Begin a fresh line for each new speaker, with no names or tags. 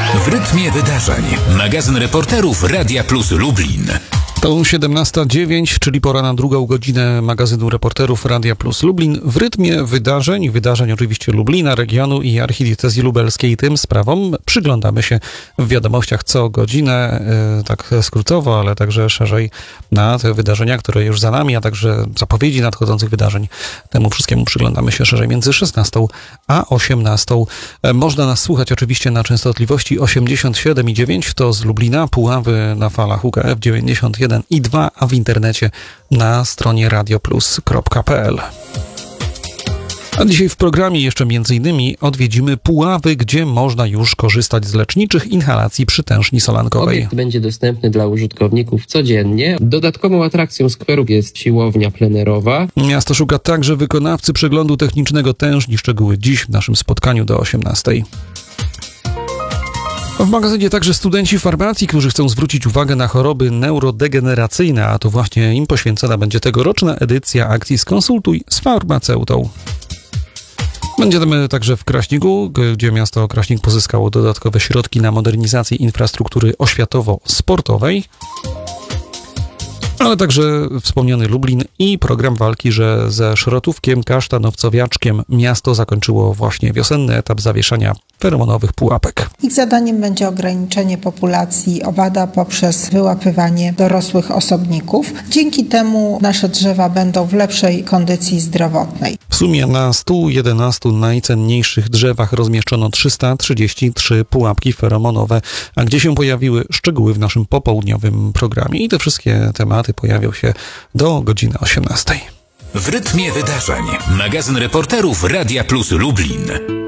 W rytmie wydarzeń. Magazyn reporterów Radia Plus Lublin.
To 17:09, czyli pora na drugą godzinę magazynu reporterów Radia Plus Lublin. W rytmie wydarzeń oczywiście Lublina, regionu i archidiecezji lubelskiej. Tym sprawom przyglądamy się w wiadomościach co godzinę, tak skrótowo, ale także szerzej na te wydarzenia, które już za nami, a także zapowiedzi nadchodzących wydarzeń. Temu wszystkiemu przyglądamy się szerzej między 16 a 18. Można nas słuchać oczywiście na częstotliwości 87,9, to z Lublina, Puławy na falach UKF 91 i 2, a w internecie na stronie radioplus.pl. A dzisiaj w programie jeszcze m.in. odwiedzimy Puławy, gdzie można już korzystać z leczniczych inhalacji przytężni solankowej.
Obiekt będzie dostępny dla użytkowników codziennie. Dodatkową atrakcją skweru jest siłownia plenerowa.
Miasto szuka także wykonawcy przeglądu technicznego tężni. Szczegóły dziś w naszym spotkaniu do 18:00. W magazynie także studenci farmacji, którzy chcą zwrócić uwagę na choroby neurodegeneracyjne, a to właśnie im poświęcona będzie tegoroczna edycja akcji Skonsultuj z farmaceutą. Będziemy także w Kraśniku, gdzie miasto Kraśnik pozyskało dodatkowe środki na modernizację infrastruktury oświatowo-sportowej, ale także wspomniany Lublin i program walki, że ze szrotówkiem kasztanowcowiaczkiem miasto zakończyło właśnie wiosenny etap zawieszania feromonowych pułapek.
Ich zadaniem będzie ograniczenie populacji owada poprzez wyłapywanie dorosłych osobników. Dzięki temu nasze drzewa będą w lepszej kondycji zdrowotnej.
W sumie na 111 najcenniejszych drzewach rozmieszczono 333 pułapki feromonowe, a gdzie się pojawiły szczegóły w naszym popołudniowym programie. I te wszystkie tematy pojawią się do godziny 18:00.
W rytmie wydarzeń. Magazyn reporterów Radia Plus Lublin.